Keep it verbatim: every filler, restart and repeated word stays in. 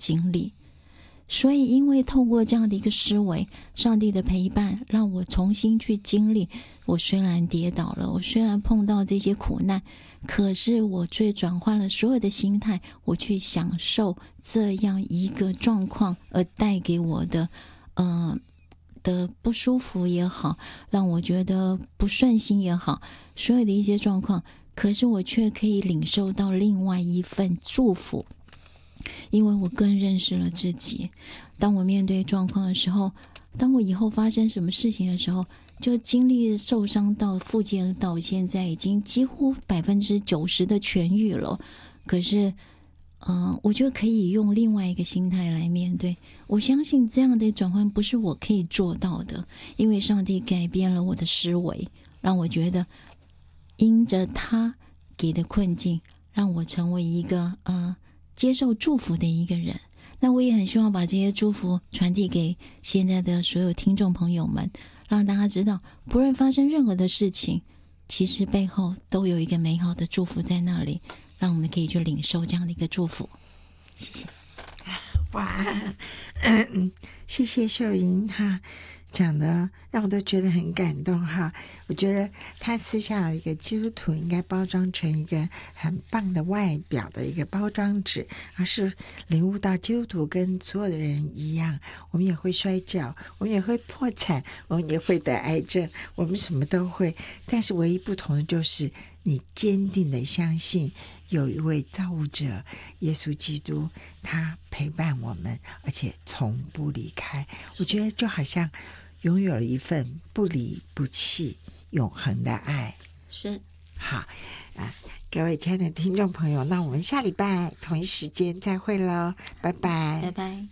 经历。所以因为透过这样的一个思维，上帝的陪伴让我重新去经历，我虽然跌倒了，我虽然碰到这些苦难，可是我却转换了所有的心态，我去享受这样一个状况而带给我的呃的不舒服也好，让我觉得不顺心也好，所有的一些状况，可是我却可以领受到另外一份祝福。因为我更认识了自己，当我面对状况的时候，当我以后发生什么事情的时候，就经历受伤到复健到现在已经几乎百分之九十的痊愈了。可是呃，我觉得可以用另外一个心态来面对。我相信这样的转换不是我可以做到的，因为上帝改变了我的思维，让我觉得因着他给的困境，让我成为一个呃接受祝福的一个人。那我也很希望把这些祝福传递给现在的所有听众朋友们，让大家知道不论发生任何的事情，其实背后都有一个美好的祝福在那里，让我们可以去领受这样的一个祝福。谢谢。 哇，嗯，谢谢秀莹哈，讲的让我都觉得很感动哈。我觉得他私下的一个基督徒应该包装成一个很棒的外表的一个包装纸，而是领悟到基督徒跟所有的人一样，我们也会摔跤，我们也会破产，我们也会得癌症，我们什么都会，但是唯一不同的就是你坚定的相信有一位造物者耶稣基督，他陪伴我们，而且从不离开。我觉得就好像拥有了一份不离不弃永恒的爱。 是， 好啊，各位亲爱的听众朋友，那我们下礼拜同一时间再会咯，拜拜， 拜拜。